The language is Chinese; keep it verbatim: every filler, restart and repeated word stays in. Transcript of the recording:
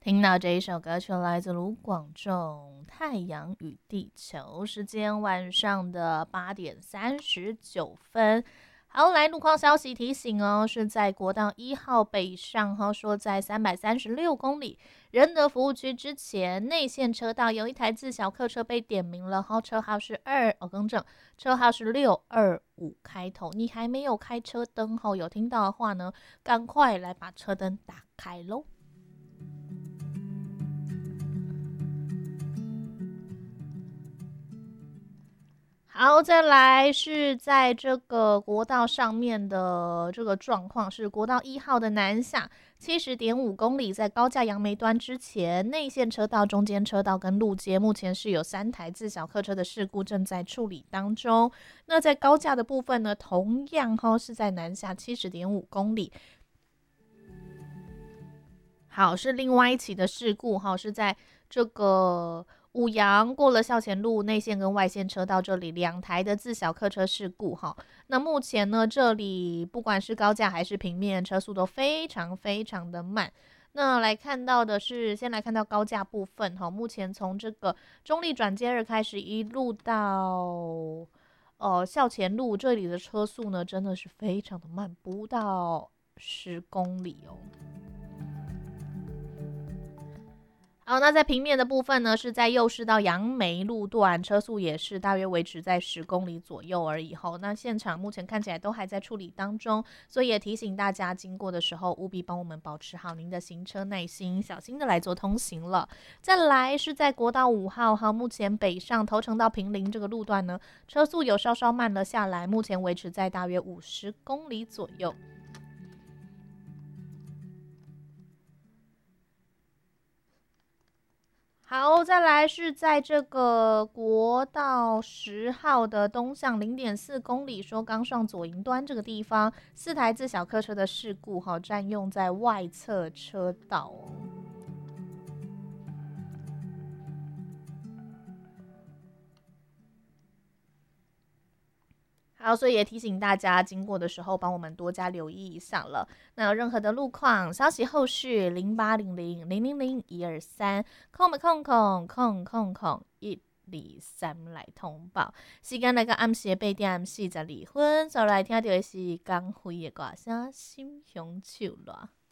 听到这一首歌曲来自卢广仲《太阳与地球》，时间晚上的八点三十九分。好，来路况消息提醒哦，是在国道一号北上哈，说在三百三十六公里仁德服务区之前内线车道有一台自小客车被点名了哈，车号是二，我更正，车号是六二五开头。你还没有开车灯哈，有听到的话呢，赶快来把车灯打开喽。好，再来是在这个国道上面的这个状况，是国道一号的南下七十点五公里，在高架杨梅端之前，内线车道、中间车道跟路街，目前是有三台自小客车的事故正在处理当中。那在高架的部分呢，同样哈是在南下七十点五公里。好，是另外一起的事故哈，是在这个五羊过了校前路内线跟外线车道这里两台的自小客车事故哈。那目前呢，这里不管是高架还是平面，车速都非常非常的慢。那来看到的是，先来看到高架部分哈，目前从这个中立转接二开始，一路到呃校前路这里的车速呢，真的是非常的慢，不到十公里哦。好，那在平面的部分呢，是在右市到杨梅路段，车速也是大约维持在十公里左右而已吼。那现场目前看起来都还在处理当中，所以也提醒大家经过的时候，务必帮我们保持好您的行车耐心，小心的来做通行了。再来是在国道五号哈，目前北上头城到平林这个路段呢，车速有稍稍慢了下来，目前维持在大约五十公里左右。好，再来是在这个国道十号的东向零点四公里，说刚上左营端这个地方，四台自小客车的事故，哈，占用在外侧车道哦。好，所以也提醒大家，经过的时候帮我们多加留意一下了。那有任何的路况消息，后续零八零零零零零一二三空没空空空空空一二三来通报。时间来到暗时八点四十二分，再来听到的是江辉的歌声《心胸手热》。